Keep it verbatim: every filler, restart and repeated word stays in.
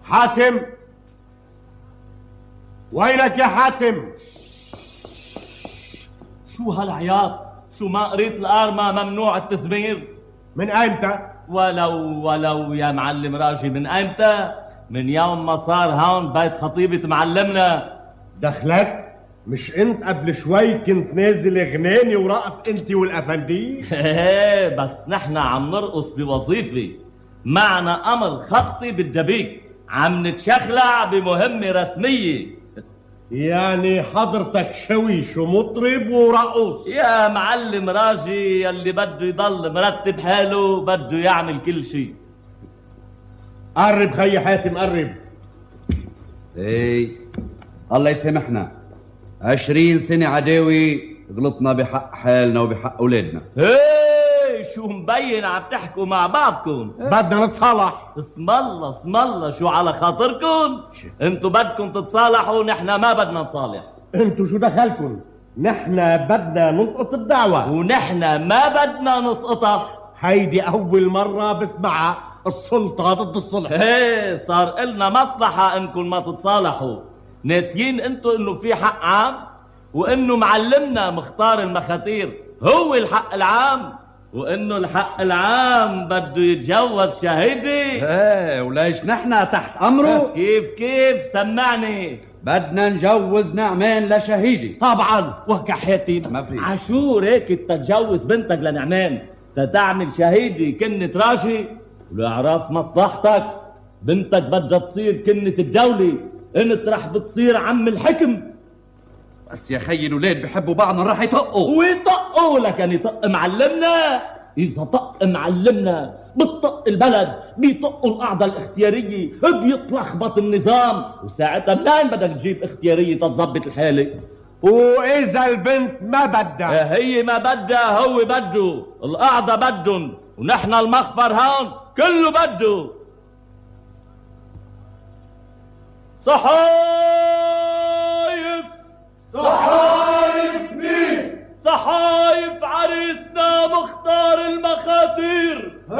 حاتم، وينك يا حاتم؟ شو هالعياط؟ شو ما قريت القارمة ممنوع التزمير؟ من ايمتى؟ ولو ولو يا معلم راجي، من ايمتى؟ من يوم ما صار هون بيت خطيبة معلمنا. دخلك؟ مش انت قبل شوي كنت نازل غناني ورقص انت والافندي؟ ايه بس نحن عم نرقص بوظيفة، معنا امر خطي بالدبيك، عم نتشخلع بمهمة رسمية. يعني حضرتك شويش ومطرب ورقص؟ يا معلم راجي، يلي بده يضل مرتب حاله بده يعمل كل شيء. قرب خي حاتم قرب. ايه الله يسامحنا، عشرين سنة عداوي غلطنا بحق حالنا وبحق اولادنا. ايه شو مبين عم تحكوا مع بعضكم؟ بدنا نتصالح. اسم الله اسم الله، شو على خاطركم؟ انتوا بدكم تتصالحوا، نحن ما بدنا نصالح. انتوا شو دخلكم؟ نحن بدنا نسقط الدعوة، ونحن ما بدنا نسقطها. هيدي اول مرة بسمعها، السلطة ضد الصلح. ايه صار إلنا مصلحة انكم ما تتصالحوا. ناسيين انتوا انه في حق عام، وانه معلمنا مختار المخاتير هو الحق العام، وانه الحق العام بده يتجوز شهيدي. ايه وليش نحن تحت امره؟ كيف كيف سمعني. بدنا نجوز نعمان لشهيدي. طبعا. وكحياتي ما في عاشور هيك تتجوز بنتك لنعمان تتعمل شهيدي كنة راشي، ولاعراف مصلحتك بنتك بدها تصير كنة الدولة، انت رح بتصير عم الحكم. بس يا خيي الولاد بحبوا بعضنا رح يطقوا. ويطقوا لكن يطق معلمنا. اذا طق معلمنا بتطق البلد، بيطقوا القاعدة الاختيارية، بيتلخبط النظام، وساعتها منين بدك تجيب اختيارية تتظبط الحالة؟ واذا البنت ما بدها؟ هي ما بدها، هو بده، القاعدة بدهم، ونحن المخفر هون كله بده. صحو